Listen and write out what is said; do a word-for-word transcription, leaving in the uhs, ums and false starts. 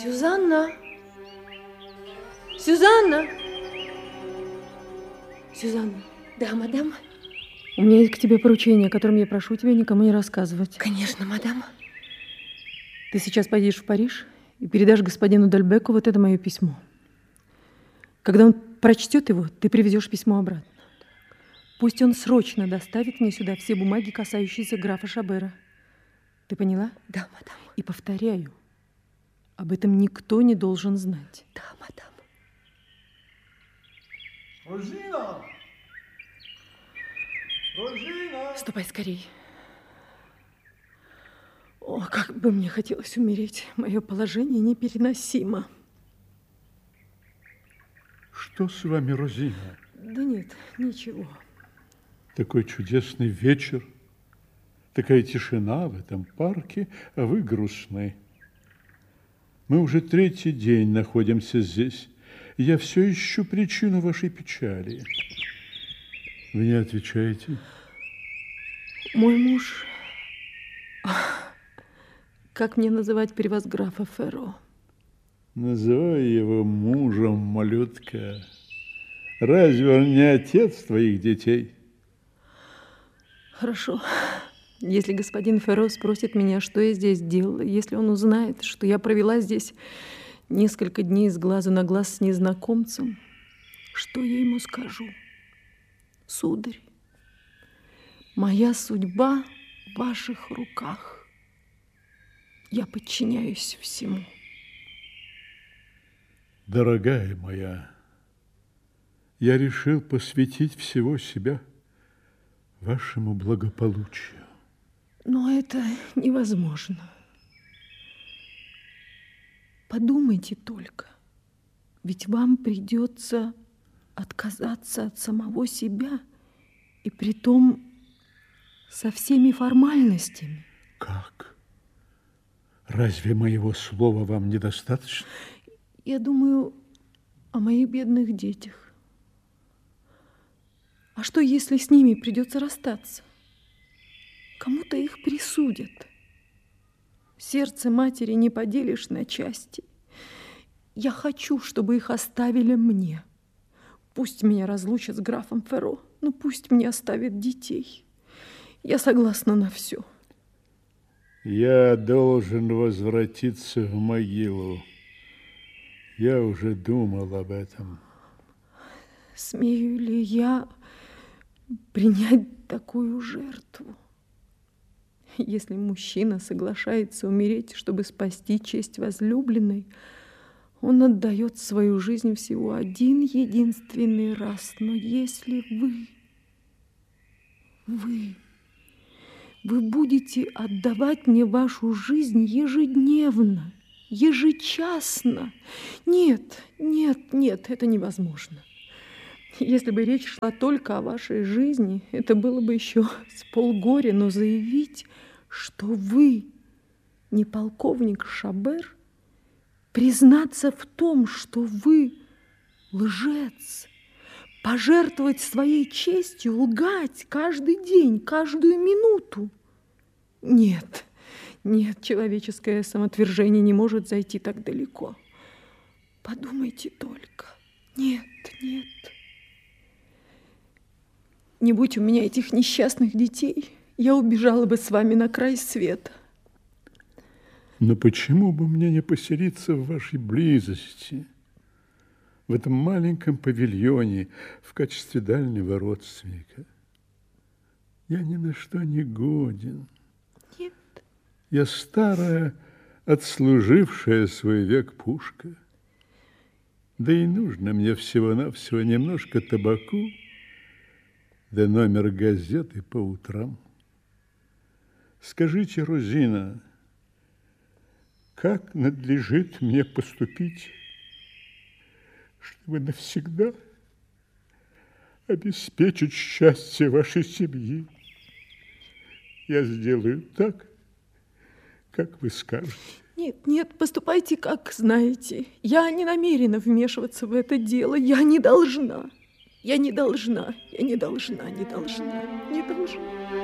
Сюзанна! Сюзанна! Сюзанна! Да, мадам? У меня есть к тебе поручение, о котором я прошу тебя никому не рассказывать. Конечно, мадам. Ты сейчас поедешь в Париж и передашь господину Дальбеку вот это мое письмо. Когда он прочтет его, ты привезешь письмо обратно. Пусть он срочно доставит мне сюда все бумаги, касающиеся графа Шабера. Ты поняла? Да, мадам. И повторяю, об этом никто не должен знать. Да, мадам. Розина! Розина! Ступай скорей. О, как бы мне хотелось умереть. Мое положение непереносимо. Что с вами, Розина? Да нет, ничего. Такой чудесный вечер, такая тишина в этом парке, а вы грустны. Мы уже третий день находимся здесь, и я все ищу причину вашей печали. Вы не отвечаете? Мой муж... Как мне называть при вас графа Ферро? Называй его мужем, малютка. Разве он не отец твоих детей? Хорошо. Если господин Ферро спросит меня, что я здесь делала, если он узнает, что я провела здесь несколько дней с глазу на глаз с незнакомцем, что я ему скажу? Сударь, моя судьба в ваших руках. Я подчиняюсь всему. Дорогая моя, я решил посвятить всего себя вашему благополучию. Но это невозможно. Подумайте только, ведь вам придется отказаться от самого себя, и притом со всеми формальностями. Как? Разве моего слова вам недостаточно? Я думаю о моих бедных детях. А что, если с ними придется расстаться? Кому-то их присудят. Сердце матери не поделишь на части. Я хочу, чтобы их оставили мне. Пусть меня разлучат с графом Ферро, но пусть мне оставят детей. Я согласна на все. Я должен возвратиться в могилу. Я уже думал об этом. Смею ли я принять такую жертву? Если мужчина соглашается умереть, чтобы спасти честь возлюбленной, он отдает свою жизнь всего один единственный раз. Но если вы, вы, вы будете отдавать мне вашу жизнь ежедневно, ежечасно, нет, нет, нет, это невозможно. Если бы речь шла только о вашей жизни, это было бы еще с полгоря, но заявить, что вы не полковник Шабер, признаться в том, что вы лжец, пожертвовать своей честью, лгать каждый день, каждую минуту. Нет, нет, человеческое самоотвержение не может зайти так далеко. Подумайте только. Нет, нет. Не будь у меня этих несчастных детей, я убежала бы с вами на край света. Но почему бы мне не поселиться в вашей близости, в этом маленьком павильоне в качестве дальнего родственника? Я ни на что не годен. Нет. Я старая, отслужившая свой век пушка. Да и нужно мне всего-навсего немножко табаку, да номер газеты по утрам. Скажите, Розина, как надлежит мне поступить, чтобы навсегда обеспечить счастье вашей семьи? Я сделаю так, как вы скажете. Нет, нет, поступайте, как знаете. Я не намерена вмешиваться в это дело. Я не должна. Я не должна. Я не должна, не должна, не должна.